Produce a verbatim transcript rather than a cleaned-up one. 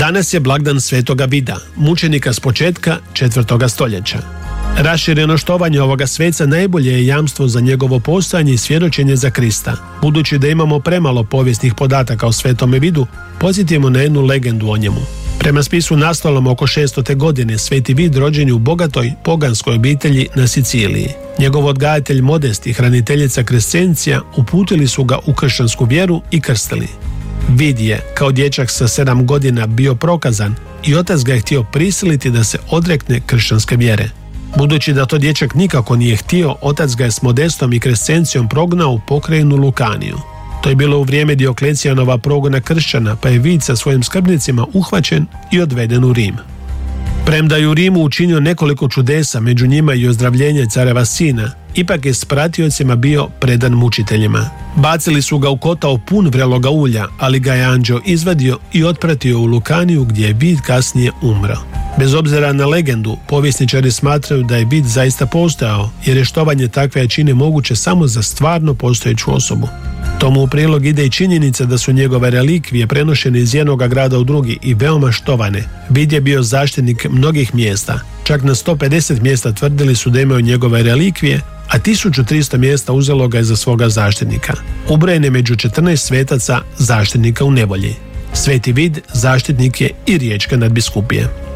Danas je blagdan Svetoga Vida, mučenika s početka četvrtoga stoljeća. Rašireno štovanje ovoga sveca najbolje je jamstvo za njegovo postojanje i svjedočenje za Krista. Budući da imamo premalo povijesnih podataka o Svetome Vidu, podsjetimo na jednu legendu o njemu. Prema spisu nastalom oko šestote godine, Sveti Vid rođen je u bogatoj poganskoj obitelji na Siciliji. Njegov odgajatelj Modest i hraniteljica Krescencija uputili su ga u kršćansku vjeru i krstili. Vid je, kao dječak sa sedam godina, bio prokazan i otac ga je htio prisiliti da se odrekne kršćanske vjere. Budući da to dječak nikako nije htio, otac ga je s Modestom i Krescencijom prognao u pokrajinu Lukaniju. To je bilo u vrijeme Dioklecijanova progona kršćana, pa je Vid sa svojim skrbnicima uhvaćen i odveden u Rim. Premda je u Rimu učinio nekoliko čudesa, među njima i ozdravljenje careva sina, ipak je s pratiocima bio predan mučiteljima. Bacili su ga u kotao pun vreloga ulja, ali ga je anđeo izvadio i otpratio u Lukaniju, gdje je Vid kasnije umro. Bez obzira na legendu, povjesničari smatraju da je Vid zaista postojao, jer je štovanje takve jačine moguće samo za stvarno postojeću osobu. Tomu u prilog ide i činjenica da su njegove relikvije prenošene iz jednoga grada u drugi i veoma štovane. Vid je bio zaštitnik mnogih mjesta. Čak na sto pedeset mjesta tvrdili su da imaju njegove relikvije, a tisuću tristo mjesta uzelo ga je za svoga zaštitnika. Ubrojen je među četrnaest svetaca zaštitnika u nevolji. Sveti Vid zaštitnik je i riječke nadbiskupije.